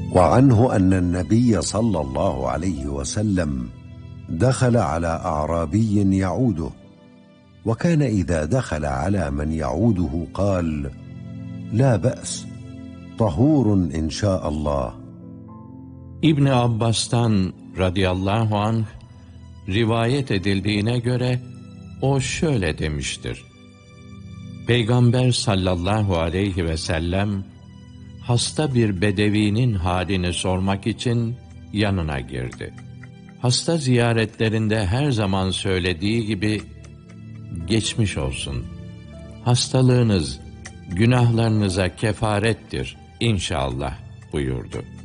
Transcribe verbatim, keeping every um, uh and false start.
وعنه أن النبي صلى الله عليه وسلم دخل على أعرابي يعوده، وكان إذا دخل على من يعوده قال: لا بأس، طهور إن شاء الله. İbn Abbas'tan radıyallahu anh rivayet edildiğine göre o şöyle demiştir: Peygamber sallallahu aleyhi ve sellem hasta bir bedevinin halini sormak için yanına girdi. Hasta ziyaretlerinde her zaman söylediği gibi geçmiş olsun, hastalığınız günahlarınıza kefarettir inşallah buyurdu.